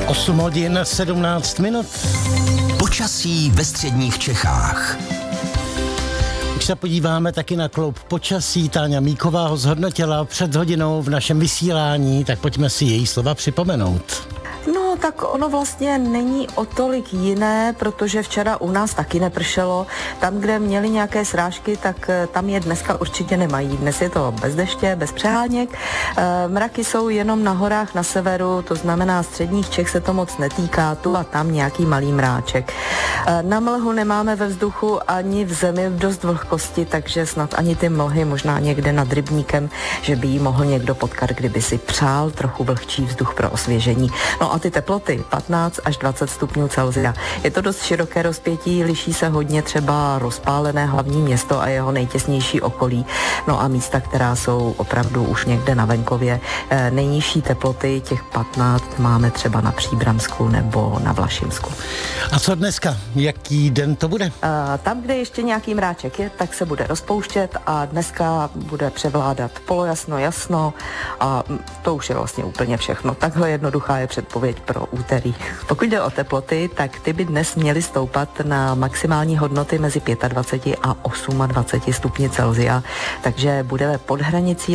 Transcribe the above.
8 hodin 17 minut. Počasí ve středních Čechách. Když se podíváme taky na kloup počasí, Táňa Míková ho zhodnotila před hodinou v našem vysílání, tak pojďme si její slova připomenout. No, tak ono vlastně není o tolik jiné, protože včera u nás taky nepršelo. Tam, kde měli nějaké srážky, tak tam je dneska určitě nemají. Dnes je to bez deště, bez přeháněk. Mraky jsou jenom na horách na severu, to znamená středních Čech se to moc netýká, tu a tam nějaký malý mráček. Na mlhu nemáme ve vzduchu ani v zemi dost vlhkosti, takže snad ani ty mlhy, možná někde nad rybníkem, že by jí mohl někdo potkat, kdyby si přál trochu vlhčí vzduch pro osvěžení. No a ty teploty 15 až 20 stupňů Celsia. Je to dost široké rozpětí, liší se hodně třeba rozpálené hlavní město a jeho nejtěsnější okolí. No a místa, která jsou opravdu už někde na venkově. Nejnižší teploty, těch 15, máme třeba na Příbramsku nebo na Vlašimsku. A co dneska? Jaký den to bude? Tam, kde ještě nějaký mráček je, tak se bude rozpouštět a dneska bude převládat polojasno, jasno a to už je vlastně úplně všechno. Takhle jednoduchá je předpověď pro úterý. Pokud jde o teploty, tak ty by dnes měly stoupat na maximální hodnoty mezi 25 a 28 stupni Celsia, takže budeme pod hranicí